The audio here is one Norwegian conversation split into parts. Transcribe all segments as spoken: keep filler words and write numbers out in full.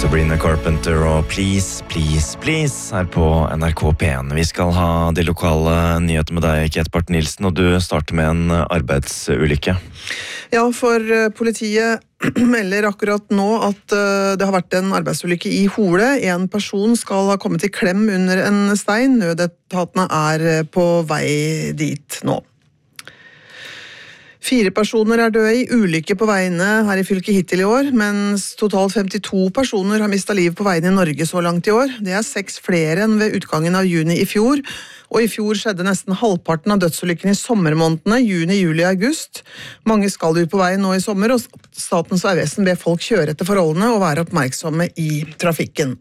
Sabrina Carpenter og Please, Please, Please her på N R K P en. Vi skal ha de lokale nyheter med deg, Kate Barth Nilsen, og du starter med en arbeidsulykke. Ja, for politiet melder akkurat nå at det har vært en arbeidsulykke i Hole. En person skal ha kommet i klem under en stein. Nødetatene er på vei dit nå. Fire personer er døde i ulykke på veiene her i fylket hittil i år, mens totalt femtito personer har mistet liv på veiene i Norge så langt i år. Det er seks flere enn ved utgangen av juni i fjor, og i fjor skjedde nesten halvparten av dødsulykkene i sommermånedene, juni, juli og august. Mange skal ut på veien nå i sommer, og Statens vegvesen ber folk kjøre etter forholdene og være oppmerksomme i trafikken.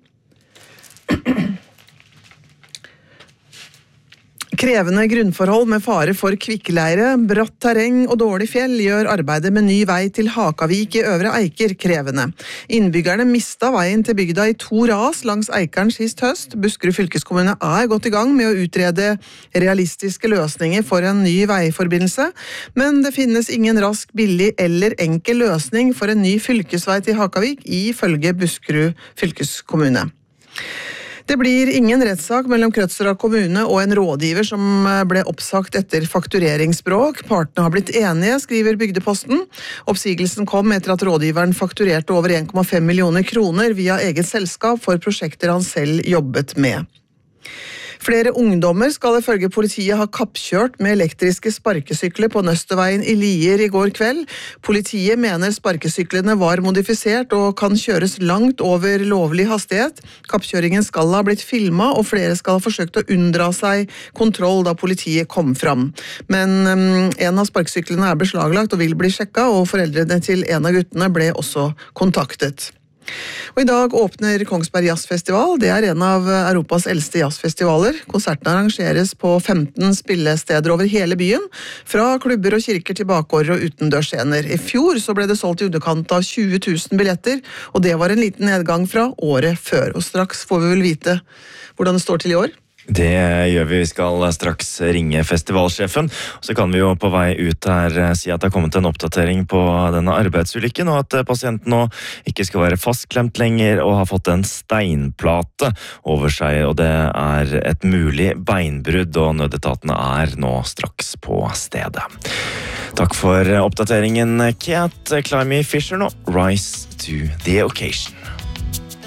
Krevende grunnforhold med fare for kvikkleire, bratt terreng og dårlig fjell gjør arbeidet med ny vei til Hakavik i Øvre Eiker krevende. Innbyggerne mistet veien til bygda i to ras langs Eikeren sist høst. Buskerud fylkeskommune er godt i gang med å utrede realistiske løsninger for en ny veiforbindelse, men det finnes ingen rask, billig eller enkel løsning for en ny fylkesvei til Hakavik ifølge Buskerud fylkeskommune. Det blir ingen rettssak mellom Krødsherad kommune og en rådgiver som ble oppsagt etter faktureringsbråk. Partene har blitt enige, skriver Bygdeposten. Oppsigelsen kom etter at rådgiveren fakturerte over en komma fem millioner kroner via eget selskap for prosjekter han selv jobbet med. Flere ungdommer skal ifølge politiet ha kappkjørt med elektriske sparkesykler på Nøsteveien i Lier i går kveld. Politiet mener sparkesyklene var modifisert og kan kjøres langt over lovlig hastighet. Kappkjøringen skal ha blitt filmet, og flere skal ha forsøkt å unndra seg kontroll da politiet kom fram. Men um, en av sparkesyklene er beslaglagt og vil bli sjekket, og foreldrene til en av guttene ble også kontaktet. Og i dag åpner Kongsberg Jazzfestival. Det er en av Europas eldste jazzfestivaler. Konsertene arrangeres på femten spillesteder over hele byen, fra klubber og kirker til bakgårder og utendørsscener. I fjor så ble det solgt i underkant av tjue tusen billetter, og det var en liten nedgang fra året før. Og straks får vi vel vite hvordan det står til i år. Det gjør vi. Vi skal straks ringe festivalsjefen. Så kan vi jo på vei ut her si at det har kommet en oppdatering på denne arbeidsulykken, og at pasienten nå ikke skal være fastklemt lenger og har fått en steinplate over seg, og det er et mulig beinbrudd, og nødetatene er nå straks på stedet. Takk for oppdateringen, Kate. Climby Fisher nå. Rise to the occasion.